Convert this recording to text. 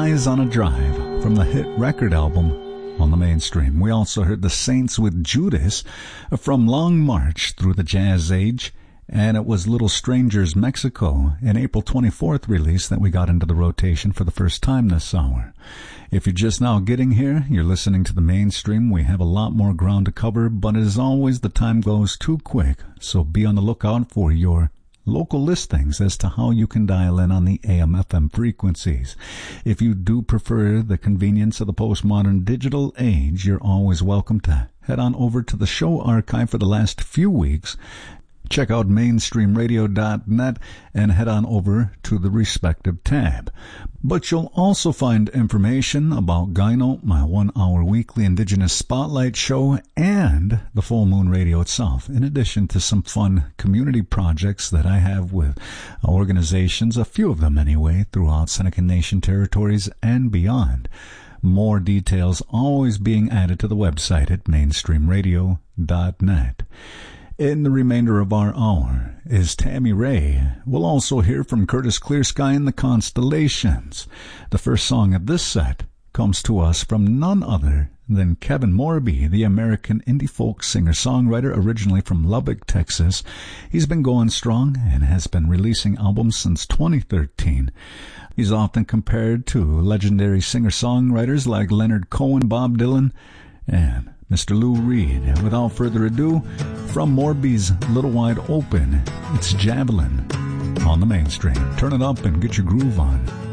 Guys on a Drive from the hit record album on the Mainstream. We also heard the Saints with Judas from Long March Through the Jazz Age, and it was Little Strangers Mexico, an April 24th release that we got into the rotation for the first time this hour. If you're just now getting here, you're listening to the Mainstream. We have a lot more ground to cover, but as always, the time goes too quick, so be on the lookout for your local listings as to how you can dial in on the AM/FM frequencies. If you do prefer the convenience of the postmodern digital age, you're always welcome to head on over to the show archive for the last few weeks. Check out mainstreamradio.net and head on over to the respective tab. But you'll also find information about Gyno, my 1-hour weekly Indigenous Spotlight show, and the Full Moon Radio itself, in addition to some fun community projects that I have with organizations, a few of them anyway, throughout Seneca Nation territories and beyond. More details always being added to the website at mainstreamradio.net. In the remainder of our hour is Tammy Ray. We'll also hear from Curtis Clearsky and the Constellations. The first song of this set comes to us from none other than Kevin Morby, the American indie folk singer-songwriter originally from Lubbock, Texas. He's been going strong and has been releasing albums since 2013. He's often compared to legendary singer-songwriters like Leonard Cohen, Bob Dylan, and Mr. Lou Reed. And without further ado, from Morby's Little Wide Open, it's Javelin on the Mainstream. Turn it up and get your groove on.